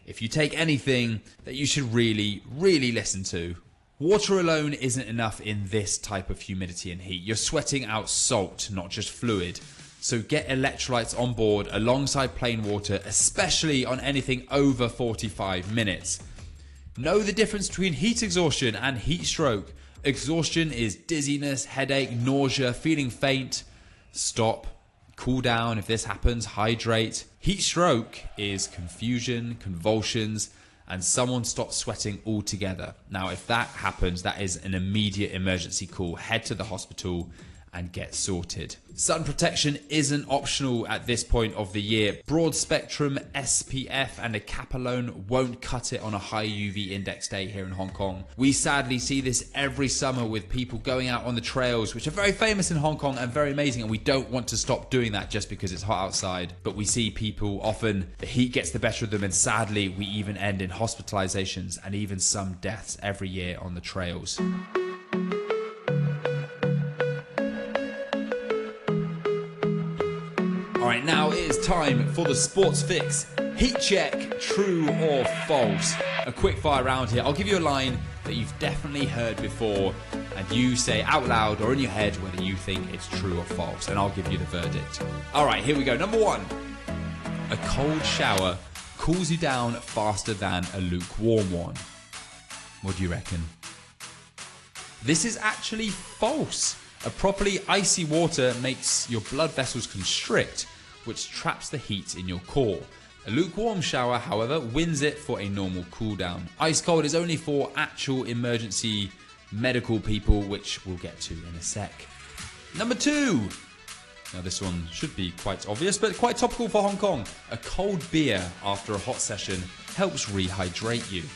if you take anything that you should really, really listen to. Water alone isn't enough in this type of humidity and heat. You're sweating out salt, not just fluid. So get electrolytes on board alongside plain water, especially on anything over 45 minutes. Know the difference between heat exhaustion and heat stroke. Exhaustion is dizziness, headache, nausea, feeling faint. Stop, cool down if this happens, hydrate. Heat stroke is confusion, convulsions, and someone stops sweating altogether. Now, if that happens, that is an immediate emergency call. Head to the hospital and get sorted. Sun protection isn't optional at this point of the year. Broad spectrum SPF and a cap alone won't cut it on a high UV index day here in Hong Kong. We sadly see this every summer with people going out on the trails, which are very famous in Hong Kong and very amazing, and we don't want to stop doing that just because it's hot outside. But we see people often, the heat gets the better of them, and sadly we even end in hospitalizations and even some deaths every year on the trails. Alright, now it is time for the Sports Fix Heat Check, true or false. A quick fire round here. I'll give you a line that you've definitely heard before, and you say out loud or in your head whether you think it's true or false, and I'll give you the verdict. Alright, here we go. Number one. A cold shower cools you down faster than a lukewarm one. What do you reckon? This is actually false. A properly icy water makes your blood vessels constrict, which traps the heat in your core. A lukewarm shower, however, wins it for a normal cool down. Ice cold is only for actual emergency medical people, which we'll get to in a sec. Number two. Now this one should be quite obvious, but quite topical for Hong Kong. A cold beer after a hot session helps rehydrate you.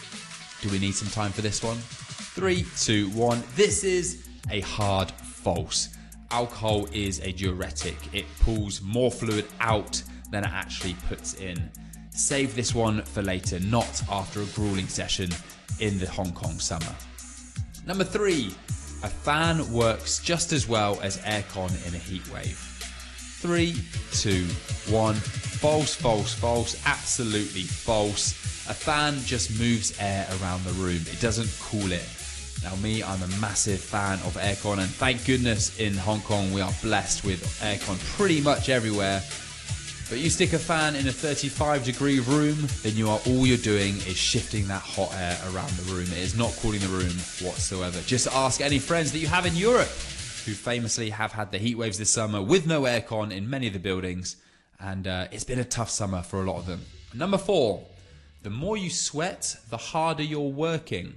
Do we need some time for this one? 3, 2, 1. This is a hard false. Alcohol is a diuretic. It pulls more fluid out than it actually puts in. Save this one for later, not after a grueling session in the Hong Kong summer. Number 3, a fan works just as well as aircon in a heat wave. 3, 2, 1. False, false, false. Absolutely false. A fan just moves air around the room. It doesn't cool it. Now me, I'm a massive fan of aircon, and thank goodness in Hong Kong we are blessed with aircon pretty much everywhere. But you stick a fan in a 35-degree room, then all you're doing is shifting that hot air around the room. It is not cooling the room whatsoever. Just ask any friends that you have in Europe who famously have had the heat waves this summer with no aircon in many of the buildings, and it's been a tough summer for a lot of them. Number 4, the more you sweat, the harder you're working.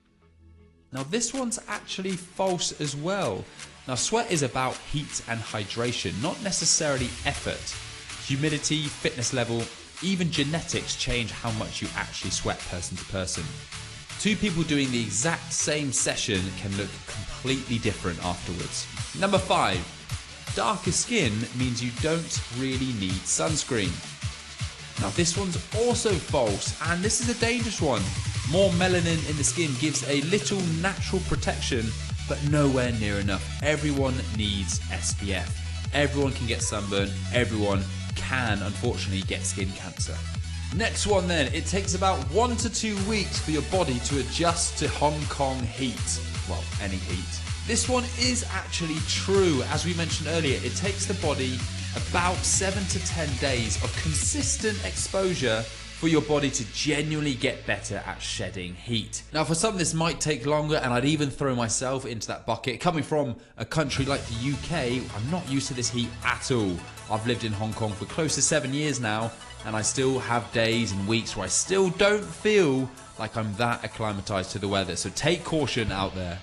Now this one's actually false as well. Now sweat is about heat and hydration, not necessarily effort. Humidity, fitness level, even genetics change how much you actually sweat person to person. 2 people doing the exact same session can look completely different afterwards. Number 5, darker skin means you don't really need sunscreen. Now this one's also false, and this is a dangerous one. More melanin in the skin gives a little natural protection, but nowhere near enough. Everyone needs SPF. Everyone can get sunburn. Everyone can, unfortunately, get skin cancer. Next one then. It takes about 1 to 2 weeks for your body to adjust to Hong Kong heat. Well, any heat. This one is actually true. As we mentioned earlier, it takes the body about 7 to 10 days of consistent exposure for your body to genuinely get better at shedding heat. Now for some this might take longer, and I'd even throw myself into that bucket. Coming from a country like the UK, I'm not used to this heat at all. I've lived in Hong Kong for close to 7 years now, and I still have days and weeks where I still don't feel like I'm that acclimatized to the weather. So take caution out there.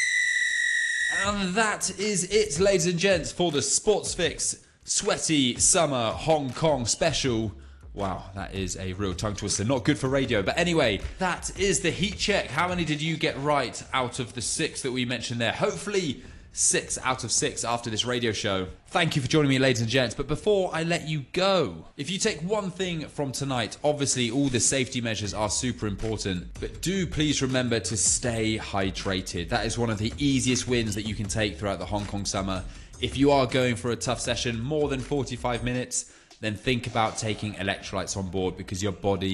And that is it, ladies and gents, for the Sports Fix Sweaty Summer Hong Kong Special. Wow, that is a real tongue twister. Not good for radio. But anyway, that is the heat check. How many did you get right out of the 6 that we mentioned there? Hopefully 6 out of 6 after this radio show. Thank you for joining me, ladies and gents. But before I let you go, if you take one thing from tonight, obviously all the safety measures are super important. But do please remember to stay hydrated. That is one of the easiest wins that you can take throughout the Hong Kong summer. If you are going for a tough session, more than 45 minutes, then think about taking electrolytes on board, because your body